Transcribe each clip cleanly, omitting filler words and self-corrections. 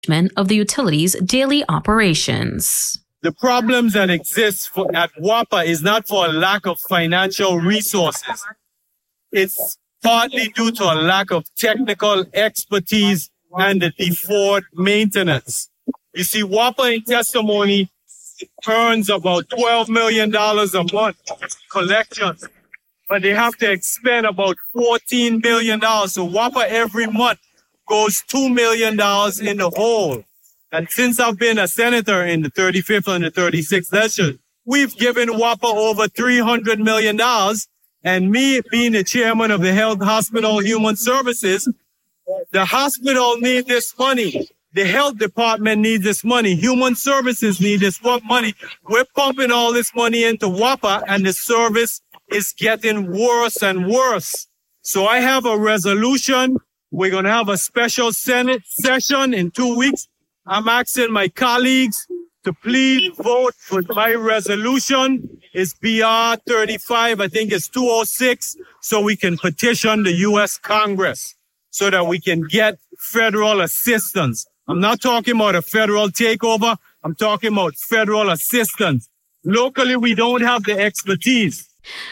of the utility's daily operations. The problems that exist at WAPA is not for a lack of financial resources. It's partly due to a lack of technical expertise and the deferred maintenance. You see, WAPA in testimony earns about $12 million a month collections, but they have to expend about $14 million. So WAPA every month goes $2 million in the hole. And since I've been a senator in the 35th and the 36th session, we've given WAPA over $300 million. And me being the chairman of the Health Hospital Human Services, the hospital needs this money. The health department needs this money. Human Services need this money. We're pumping all this money into WAPA, and the service is getting worse and worse. So I have a resolution. We're going to have a special Senate session in 2 weeks. I'm asking my colleagues to please vote for my resolution. It's BR 35. I think it's 206. So we can petition the U.S. Congress so that we can get federal assistance. I'm not talking about a federal takeover. I'm talking about federal assistance. Locally, we don't have the expertise.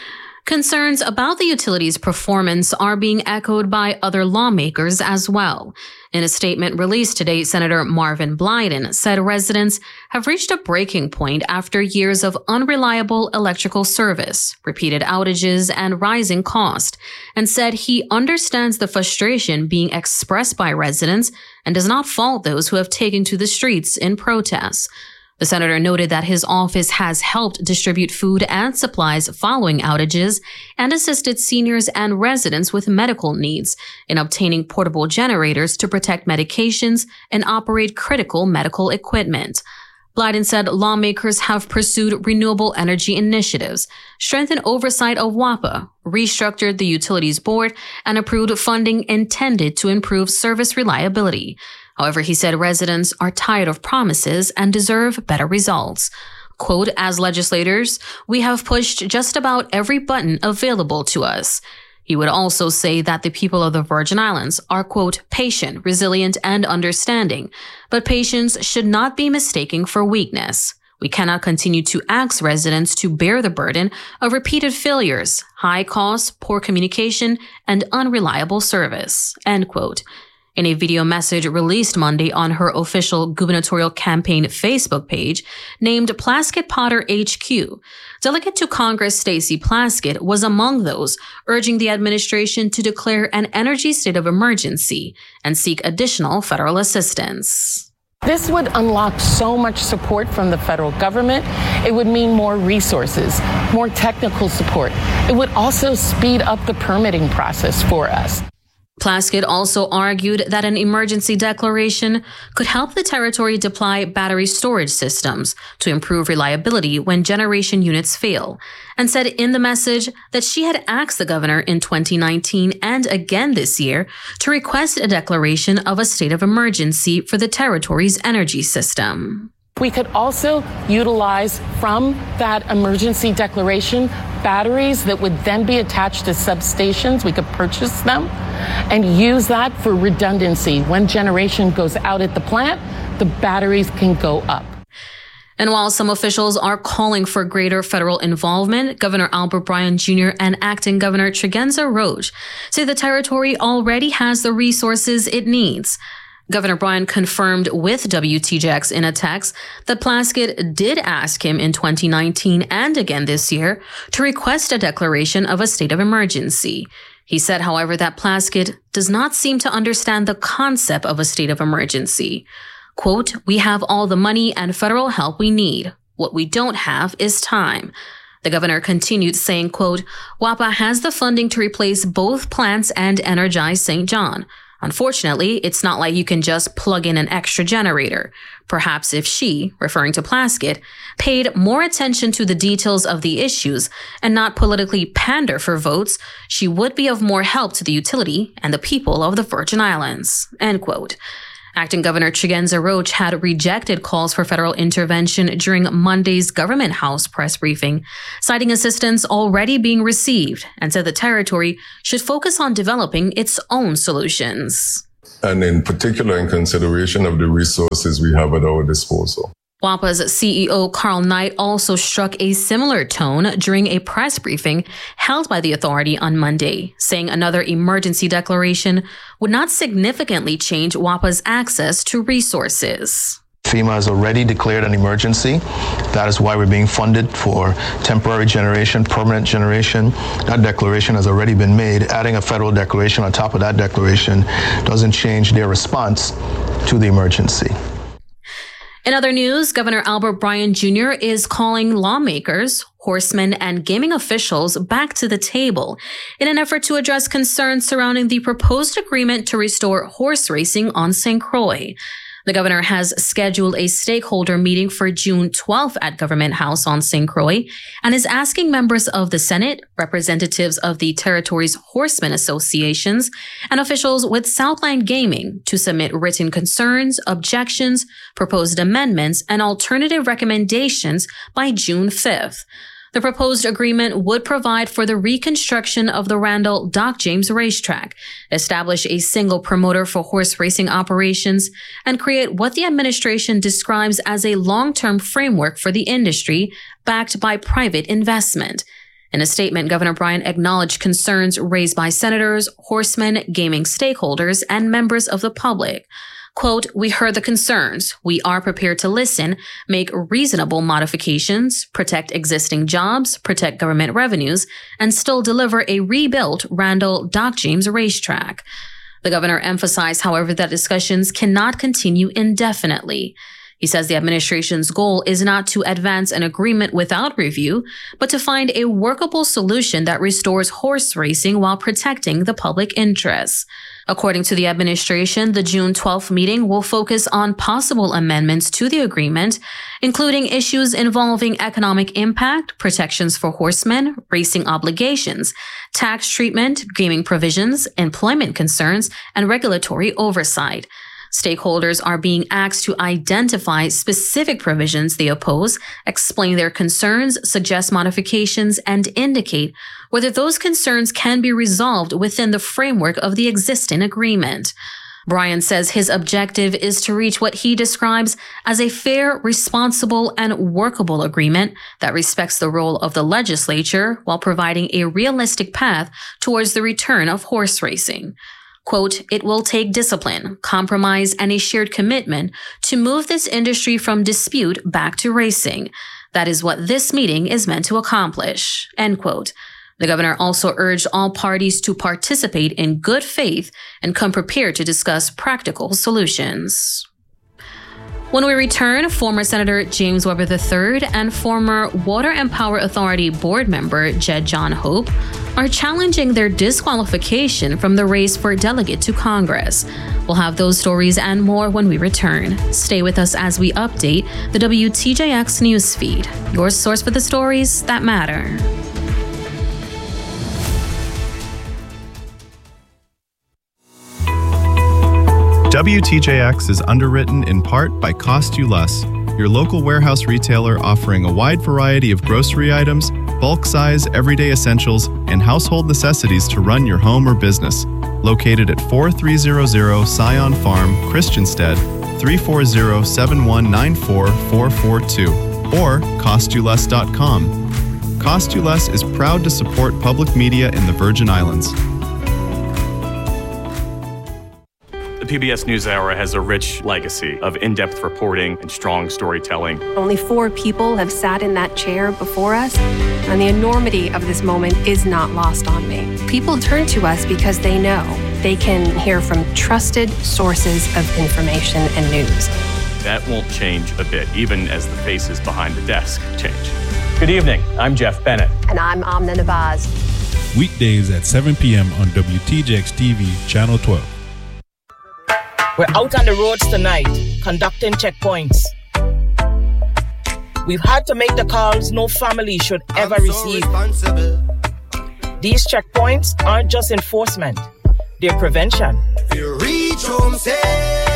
Concerns about the utility's performance are being echoed by other lawmakers as well. In a statement released today, Senator Marvin Blyden said residents have reached a breaking point after years of unreliable electrical service, repeated outages, and rising cost, and said he understands the frustration being expressed by residents and does not fault those who have taken to the streets in protest. The senator noted that his office has helped distribute food and supplies following outages and assisted seniors and residents with medical needs in obtaining portable generators to protect medications and operate critical medical equipment. Blyden said lawmakers have pursued renewable energy initiatives, strengthened oversight of WAPA, restructured the utilities board, and approved funding intended to improve service reliability. However, he said residents are tired of promises and deserve better results. Quote, as legislators, we have pushed just about every button available to us. He would also say that the people of the Virgin Islands are, quote, patient, resilient, and understanding, but patience should not be mistaken for weakness. We cannot continue to ask residents to bear the burden of repeated failures, high costs, poor communication, and unreliable service, end quote. In a video message released Monday on her official gubernatorial campaign Facebook page named Plaskett Potter HQ, Delegate to Congress Stacey Plaskett was among those urging the administration to declare an energy state of emergency and seek additional federal assistance. This would unlock so much support from the federal government. It would mean more resources, more technical support. It would also speed up the permitting process for us. Plaskett also argued that an emergency declaration could help the territory deploy battery storage systems to improve reliability when generation units fail, and said in the message that she had asked the governor in 2019 and again this year to request a declaration of a state of emergency for the territory's energy system. We could also utilize from that emergency declaration batteries that would then be attached to substations. We could purchase them and use that for redundancy. When generation goes out at the plant, the batteries can go up. And while some officials are calling for greater federal involvement, Governor Albert Bryan Jr. and Acting Governor Tregenza Roche say the territory already has the resources it needs. Governor Bryan confirmed with WTJX in a text that Plaskett did ask him in 2019 and again this year to request a declaration of a state of emergency. He said, however, that Plaskett does not seem to understand the concept of a state of emergency. Quote, we have all the money and federal help we need. What we don't have is time. The governor continued saying, quote, WAPA has the funding to replace both plants and energize St. John. Unfortunately, it's not like you can just plug in an extra generator. Perhaps if she, referring to Plaskett, paid more attention to the details of the issues and not politically pander for votes, she would be of more help to the utility and the people of the Virgin Islands, end quote. Acting Governor Tregenza Roche had rejected calls for federal intervention during Monday's Government House press briefing, citing assistance already being received, and said the territory should focus on developing its own solutions. and in particular in consideration of the resources we have at our disposal. WAPA's CEO Carl Knight also struck a similar tone during a press briefing held by the authority on Monday, saying another emergency declaration would not significantly change WAPA's access to resources. FEMA has already declared an emergency. That is why we're being funded for temporary generation, permanent generation. That declaration has already been made. Adding a federal declaration on top of that declaration doesn't change their response to the emergency. In other news, Governor Albert Bryan Jr. is calling lawmakers, horsemen, and gaming officials back to the table in an effort to address concerns surrounding the proposed agreement to restore horse racing on St. Croix. The governor has scheduled a stakeholder meeting for June 12th at Government House on St. Croix and is asking members of the Senate, representatives of the territory's horsemen associations, and officials with Southland Gaming to submit written concerns, objections, proposed amendments, and alternative recommendations by June 5th. The proposed agreement would provide for the reconstruction of the Randall Doc James Racetrack, establish a single promoter for horse racing operations, and create what the administration describes as a long-term framework for the industry backed by private investment. In a statement, Governor Bryan acknowledged concerns raised by senators, horsemen, gaming stakeholders, and members of the public. Quote, "We heard the concerns. We are prepared to listen, make reasonable modifications, protect existing jobs, protect government revenues, and still deliver a rebuilt Randall Doc James Racetrack." The governor emphasized, however, that discussions cannot continue indefinitely. He says the administration's goal is not to advance an agreement without review, but to find a workable solution that restores horse racing while protecting the public interests. According to the administration, the June 12th meeting will focus on possible amendments to the agreement, including issues involving economic impact, protections for horsemen, racing obligations, tax treatment, gaming provisions, employment concerns, and regulatory oversight. Stakeholders are being asked to identify specific provisions they oppose, explain their concerns, suggest modifications, and indicate whether those concerns can be resolved within the framework of the existing agreement. Bryan says his objective is to reach what he describes as a fair, responsible, and workable agreement that respects the role of the legislature while providing a realistic path towards the return of horse racing. Quote, "It will take discipline, compromise, and a shared commitment to move this industry from dispute back to racing. That is what this meeting is meant to accomplish." End quote. The governor also urged all parties to participate in good faith and come prepared to discuss practical solutions. When we return, former Senator James Weber III and former Water and Power Authority board member Jed John Hope are challenging their disqualification from the race for delegate to Congress. We'll have those stories and more when we return. Stay with us as we update the WTJX newsfeed, your source for the stories that matter. WTJX is underwritten in part by Cost You Less, your local warehouse retailer offering a wide variety of grocery items, bulk size, everyday essentials, and household necessities to run your home or business. Located at 4300 Scion Farm, Christiansted, 340-7194442, or CostYouLess.com. Cost You Less is proud to support public media in the Virgin Islands. The PBS NewsHour has a rich legacy of in-depth reporting and strong storytelling. Only 4 people have sat in that chair before us, and the enormity of this moment is not lost on me. People turn to us because they know they can hear from trusted sources of information and news. That won't change a bit, even as the faces behind the desk change. Good evening, I'm Jeff Bennett. And I'm Amna Nabaz. Weekdays at 7 p.m. on WTJX TV, Channel 12. We're out on the roads tonight, conducting checkpoints. We've had to make the calls no family should ever receive. These checkpoints aren't just enforcement, they're prevention. You reach home safe.